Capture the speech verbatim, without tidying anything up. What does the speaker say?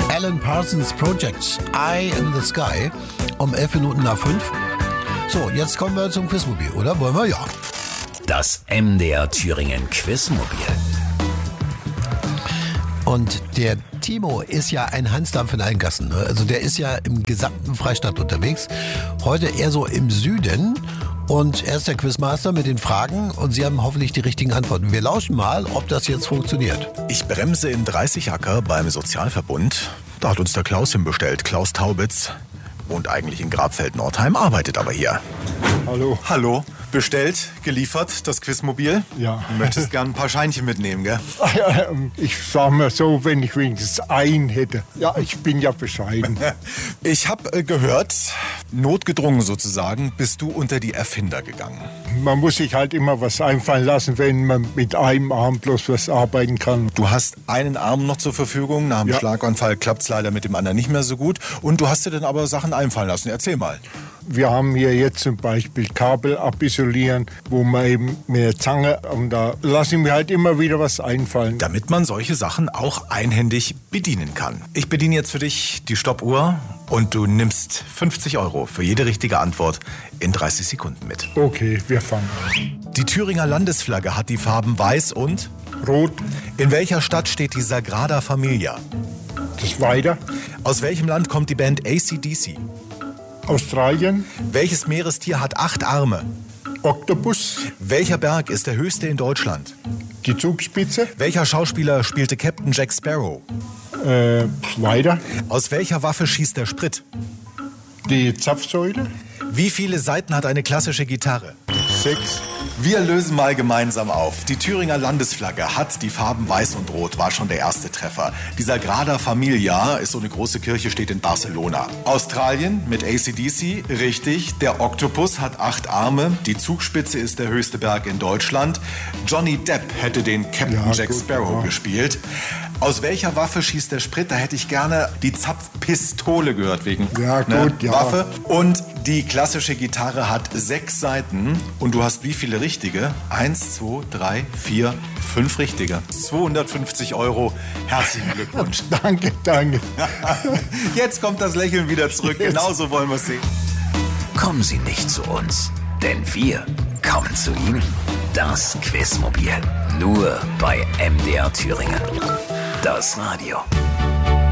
Alan Parsons Project, Eye in the Sky, um elf Minuten nach fünf. So, jetzt kommen wir zum Quizmobil, oder? Wollen wir? Ja. Das M D R Thüringen Quizmobil. Und der Timo ist ja ein Hansdampf in allen Gassen. Ne? Also der ist ja im gesamten Freistaat unterwegs. Heute eher so im Süden. Und er ist der Quizmaster mit den Fragen und Sie haben hoffentlich die richtigen Antworten. Wir lauschen mal, ob das jetzt funktioniert. Ich bremse in dreißig Acker beim Sozialverbund. Da hat uns der Klaus hinbestellt. Klaus Taubitz wohnt eigentlich in Grabfeld-Nordheim, arbeitet aber hier. Hallo. Hallo. Bestellt, geliefert, das Quizmobil. Ja. Du möchtest gern ein paar Scheinchen mitnehmen, gell? Ich sag mal so, wenn ich wenigstens einen hätte. Ja, ich bin ja bescheiden. Ich habe äh, gehört, notgedrungen sozusagen, bist du unter die Erfinder gegangen. Man muss sich halt immer was einfallen lassen, wenn man mit einem Arm bloß was arbeiten kann. Du hast einen Arm noch zur Verfügung. Nach dem Ja. Schlaganfall klappt es leider mit dem anderen nicht mehr so gut. Und du hast dir dann aber Sachen einfallen lassen. Erzähl mal. Wir haben hier jetzt zum Beispiel Kabel abisolieren, wo man eben mit der Zange, und da lasse ich mir halt immer wieder was einfallen. Damit man solche Sachen auch einhändig bedienen kann. Ich bediene jetzt für dich die Stoppuhr und du nimmst fünfzig Euro für jede richtige Antwort in dreißig Sekunden mit. Okay, wir fangen an. Die Thüringer Landesflagge hat die Farben weiß und... Rot, In welcher Stadt steht die Sagrada Familia? das weiter. Aus welchem Land kommt die Band A C D C? Australien, Welches Meerestier hat acht Arme? Oktopus, Welcher Berg ist der höchste in Deutschland? die Zugspitze, Welcher Schauspieler spielte Captain Jack Sparrow? äh, weiter. Aus welcher Waffe schießt der Sprit? Die Zapfsäule, Wie viele Saiten hat eine klassische Gitarre? sechs. Wir lösen mal gemeinsam auf. Die Thüringer Landesflagge hat die Farben Weiß und Rot, war schon der erste Treffer. Die Sagrada Familia ist so eine große Kirche, steht in Barcelona. Australien mit A C D C, richtig. Der Oktopus hat acht Arme. Die Zugspitze ist der höchste Berg in Deutschland. Johnny Depp hätte den Captain Ja, Jack gut, Sparrow ja. gespielt. Aus welcher Waffe schießt der Sprit? Da hätte ich gerne die Zapfpistole gehört, wegen Ja, gut, ja. Waffe. Und die klassische Gitarre hat sechs Saiten. Und du hast wie viele richtige? Eins, zwei, drei, vier, fünf richtige. zweihundertfünfzig Euro. Herzlichen Glückwunsch. Danke, danke. Jetzt kommt das Lächeln wieder zurück. Genauso wollen wir es sehen. Kommen Sie nicht zu uns, denn wir kommen zu Ihnen. Das Quizmobil. Nur bei M D R Thüringen. Das Radio.